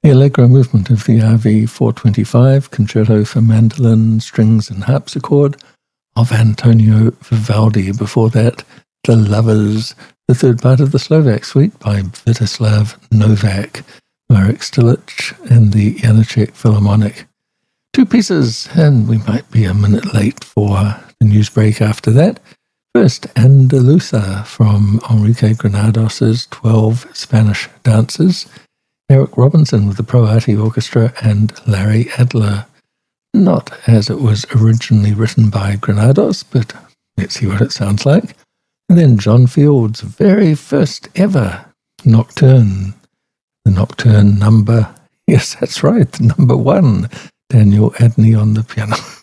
The Allegro movement of the RV 425, Concerto for Mandolin, Strings and Harpsichord of Antonio Vivaldi. Before that, The Lovers, the third part of the Slovak Suite by Svetoslav Novak, Marek Stilic and the Janacek Philharmonic. Two pieces, and we might be a minute late for the news break after that. First, Andaluza from Enrique Granados' 12 Spanish Dancers, Eric Robinson with the Pro Arte Orchestra, and Larry Adler. Not as it was originally written by Granados, but let's see what it sounds like. And then John Field's very first ever Nocturne. The Nocturne number, yes, that's right, the number one. Daniel Adney on the piano.